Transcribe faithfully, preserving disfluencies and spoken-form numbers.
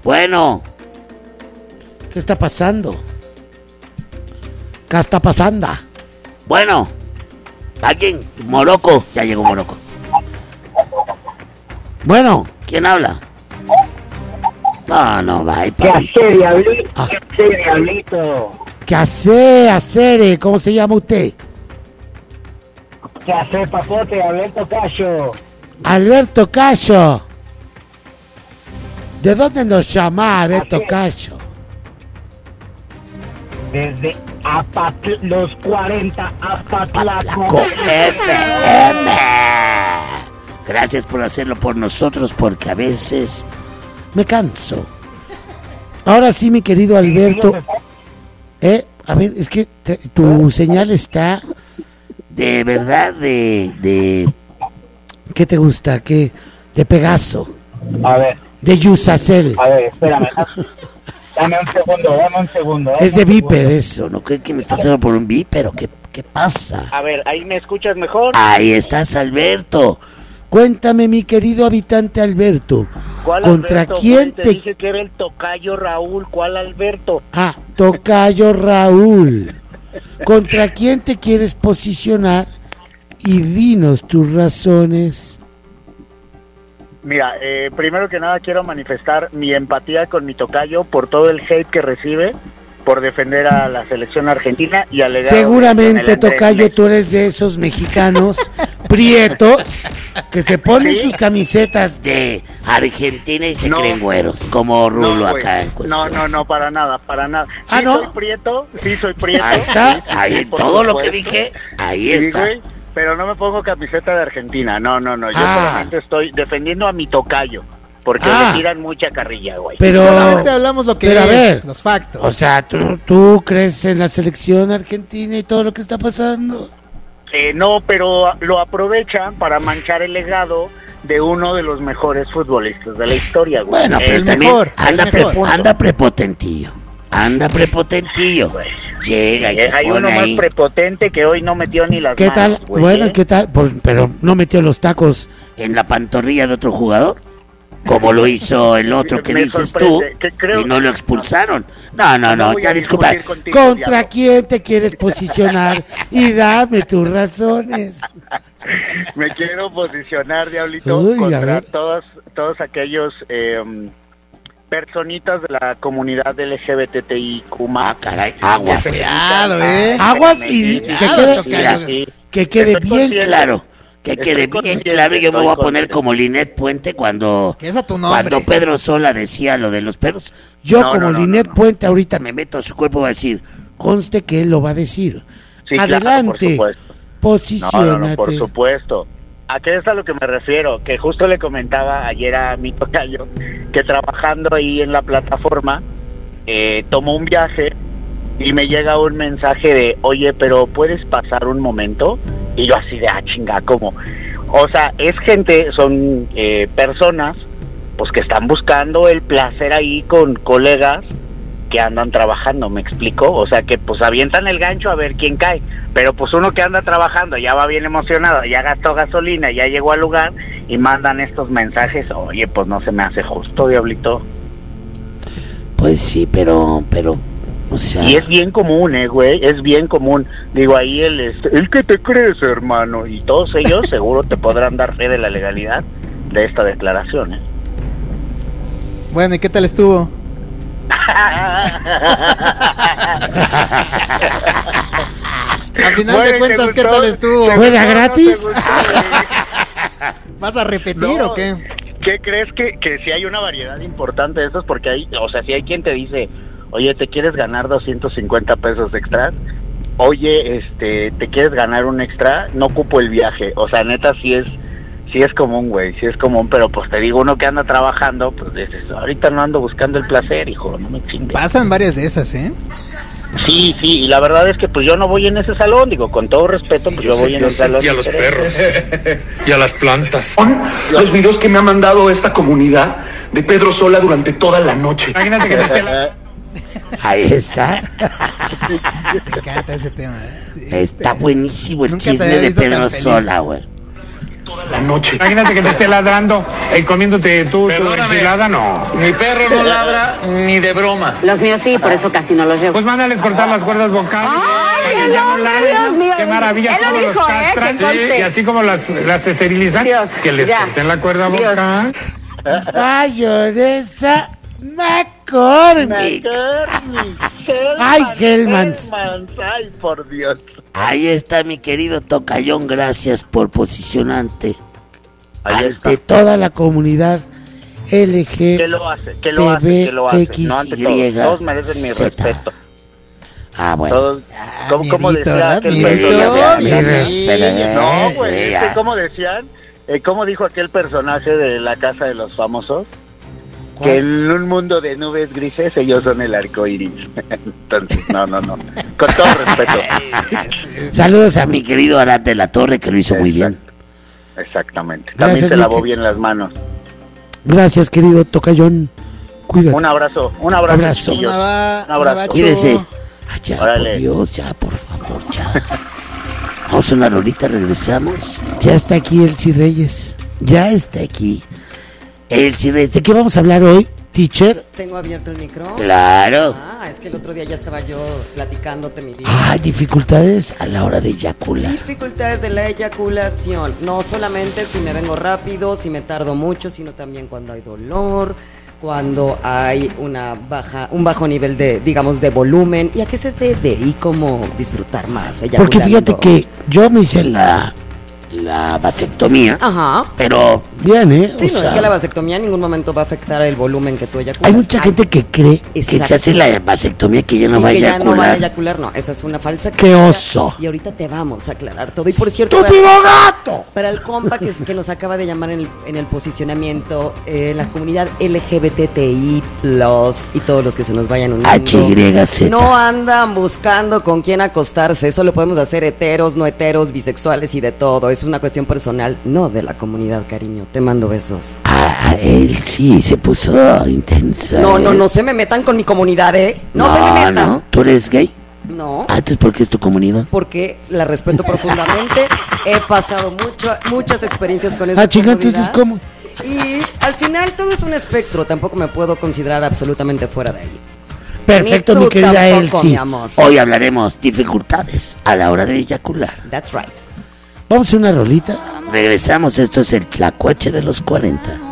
Bueno. ¿Qué está pasando? ¿Qué está pasando? Bueno. ¿Alguien? Morocco. Ya llegó Morocco. Bueno, ¿quién habla? No, no, va. ¿Qué hace, diablito? Ah. ¿Qué hace, diablito? ¿Qué hace, hacer? ¿Cómo se llama usted? ¿Qué hace, papote? Alberto Cayo. Alberto Cayo. ¿De dónde nos llama Alberto Cayo? Desde Apatl- los cuarenta Apatlaco. F M. Gracias por hacerlo por nosotros, porque a veces me canso. Ahora sí, mi querido Alberto. Eh, a ver, es que te, tu señal está de verdad de, de ¿qué te gusta? ¿Qué? De Pegaso. A ver. De Yusacel. A ver, espérame. Dame un segundo, dame un segundo. Dame es de un Viper segundo. eso, ¿no? ¿Qué, qué me estás haciendo por un Viper o qué, qué pasa? A ver, ¿ahí me escuchas mejor? Ahí estás, Alberto. Cuéntame, mi querido habitante Alberto. ¿Cuál ¿Contra Alberto? quién Te te...? dije que era el tocayo Raúl. ¿Cuál Alberto? Ah, tocayo Raúl. ¿Contra quién te quieres posicionar? Y dinos tus razones. Mira, eh, primero que nada quiero manifestar mi empatía con mi tocayo por todo el hate que recibe por defender a la selección argentina y alegar. Seguramente, tocayo, tú eres de esos mexicanos prietos que se ponen ¿Sí? sus camisetas de Argentina y se No. creen güeros, como Rulo No, acá en no, cuestión. no, no, para nada, para nada. Sí Ah, ¿no? soy prieto, sí soy prieto. Ahí está, sí, sí, ahí sí, por todo lo supuesto. que dije, ahí Sí, está. güey, pero no me pongo camiseta de Argentina, no, no, no, yo Ah. solamente estoy defendiendo a mi tocayo, porque Ah. le tiran mucha carrilla, güey. Pero, Solamente hablamos lo que pero a es, ver, los factos. o sea, ¿tú, ¿tú crees en la selección argentina y todo lo que está pasando? Eh, no, pero lo aprovechan para manchar el legado de uno de los mejores futbolistas de la historia, güey. Bueno, pero El él también mejor, el anda, mejor. pre- anda prepotentillo. Anda prepotentillo. Llega y Eh, se Hay pone uno más ahí. prepotente que hoy no metió ni las ¿Qué manos, tal? güey, Bueno, ¿eh? ¿qué tal? Por- pero no metió los tacos en la pantorrilla de otro jugador, como lo hizo el otro que Me dices tú, sorprende, que creo- y no lo expulsaron. No, no, No no, voy ya a disculpa. discutir contigo, ¿Contra diablo. quién te quieres posicionar? Y dame tus razones. Me quiero posicionar, Diablito, Uy, a contra ver. todos, todos aquellos eh, personitas de la comunidad L G B T I Q más. Ah, caray, aguas. Cuidado, eh. Aguas y que Cuidado, quede, tocayo. mira, que quede Estoy bien consciente. claro. Que Estoy quede bien consciente, claro, y yo me voy a estoy poner consciente. como Linet Puente cuando, Que es a tu nombre. cuando Pedro Sola decía lo de los perros. Yo No, como no, no, Linet no, no. Puente ahorita me meto a su cuerpo y voy a decir, conste que él lo va a decir. Sí, claro, Adelante, por supuesto. No, posiciónate. no, no, por supuesto. ¿A qué es a lo que me refiero? Que justo le comentaba ayer a mi tocayo que trabajando ahí en la plataforma eh, tomó un viaje y me llega un mensaje de, oye, pero ¿puedes pasar un momento? Y yo así de, ah, chinga, ¿cómo? O sea, es gente, son eh, personas pues que están buscando el placer ahí con colegas que andan trabajando, ¿me explico? O sea, que pues avientan el gancho a ver quién cae, pero pues uno que anda trabajando ya va bien emocionado, ya gastó gasolina, ya llegó al lugar y mandan estos mensajes, oye, pues no se me hace justo, Diablito. Pues sí, pero, pero, o sea... Y es bien común, eh, güey, es bien común. Digo, ahí el, este, el que te crees, hermano, y todos ellos seguro te podrán dar fe de la legalidad de esta declaración, ¿eh? Bueno, ¿y qué tal estuvo? Al final Güey, de cuentas, ¿te ¿qué gustó? tal estuvo? ¿Te ¿Fuera gustó o no te gratis? gustó, güey? ¿Vas a repetir No. o qué? ¿Qué crees que, que si hay una variedad importante de estos? Porque hay, o sea, si hay quien te dice, oye, ¿te quieres ganar doscientos cincuenta pesos extras? Oye, este, ¿te quieres ganar un extra? No ocupo el viaje. O sea, neta, sí es, sí es común, güey, sí es común, pero pues te digo, uno que anda trabajando, pues dices, ahorita no ando buscando el placer, hijo, no me chingues. Pasan varias de esas, ¿eh? Sí, sí, y la verdad es que pues yo no voy en ese salón, digo, con todo respeto, pues yo voy en el salón. Y a los perros. Y a las plantas. Son los videos que me ha mandado esta comunidad de Pedro Sola durante toda la noche. Imagínate que decía la... Ahí está. Me encanta ese tema, ¿eh? Está buenísimo el Nunca se chisme había de visto tan Pedro feliz. Sola, güey. toda la noche. Imagínate que te esté ladrando y comiéndote tú tu enchilada, no. Mi perro no ladra ni de broma. Los míos sí, por eso casi no los llevo. Pues mándales cortar las cuerdas vocales. Ay, para que no, ya no ladren. Dios mío. Qué maravilla, Él lo cómo los dijo, ¿eh? castran. Que conste. Y así como las, las esterilizan, Dios, que les ya. corten la cuerda Dios. vocal. Mayoresa McCormick. Ay, Hellmans. Ay, por Dios. Ahí está mi querido Tocayón, gracias por posicionarte Ahí ante está. toda la comunidad L G. ¿Qué lo hace? ¿Qué lo hace? ¿Qué lo hace? No ante todos. Todos merecen mi respeto. Ah, bueno. Todos, Ah, ¿cómo, cómo miedito, decía ¿verdad? aquel Miedito, personaje? Mi miedito. respeto. No, Sí, güey, es ya. que ¿cómo decían? Eh, ¿Cómo dijo aquel personaje de La Casa de los Famosos? ¿Cuál? Que en un mundo de nubes grises ellos son el arco iris. Entonces, no, no, no. Con todo respeto. Saludos a mi querido Arad de la Torre, que lo hizo muy bien. Exactamente. Gracias, También se lavó Miki. bien las manos. Gracias, querido Tocayón. Cuídate. Un abrazo, un abrazo. Abrazo. chiquillos. Una va, Un abrazo. una va, Cuídese. Cho. Ay, ya, Órale. por Dios, ya, por favor, ya. Vamos a una rolita, regresamos. Ya está aquí Elsie Reyes. Ya está aquí Elsie Reyes. ¿De qué vamos a hablar hoy, teacher? ¿Tengo abierto el micro? Claro. Ah, es que el otro día ya estaba yo platicándote mi vida. Hay dificultades a la hora de eyacular. Dificultades de la eyaculación. No solamente si me vengo rápido, si me tardo mucho, sino también cuando hay dolor, cuando hay una baja, un bajo nivel de, digamos, de volumen. ¿Y a qué se debe? Y cómo disfrutar más eyaculando. Porque fíjate que yo me hice la, la vasectomía, Ajá. pero bien, ¿eh? Sí, O no, sea, es que la vasectomía en ningún momento va a afectar el volumen que tú eyaculas. hay mucha gente que cree que Exacto. se hace la vasectomía que ya no Y va a que ya no va a eyacular. eyacular, no, esa es una falsa ¡Qué creencia. oso! Y ahorita te vamos a aclarar todo. Y por cierto, ¡Estúpido para, gato! para el compa que, que nos acaba de llamar en el, en el posicionamiento, eh, la comunidad L G B T I plus, y todos los que se nos vayan uniendo. H Y Z. No andan buscando con quién acostarse, eso lo podemos hacer heteros, no heteros, bisexuales y de todo. Es una cuestión personal, no de la comunidad, cariño. Te mando besos. Ah, él sí se puso intensa. No, no, ¿eh? no se me metan con mi comunidad, ¿eh? No, se me metan. No. ¿Tú eres gay? No. Ah, entonces, ¿por qué es tu comunidad? Porque la respeto profundamente. He pasado mucho, muchas experiencias con esa Ah, chinga, comunidad. entonces, ¿cómo? Y al final todo es un espectro. Tampoco me puedo considerar absolutamente fuera de ahí. Perfecto, Ni mi tú querida tampoco, Elsie. mi amor. Hoy hablaremos dificultades a la hora de eyacular. That's right. Vamos a una rolita. Regresamos. Esto es el Tlacuache de los cuarenta.